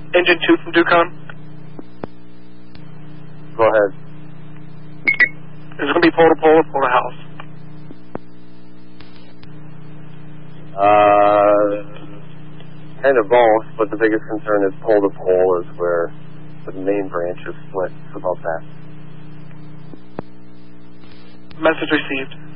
Engine 2 from Ducon. Go ahead. Is it going to be pole to pole or pole to house? Kind of both, but the biggest concern is pole to pole is where the main branch is split. It's about that. Message received.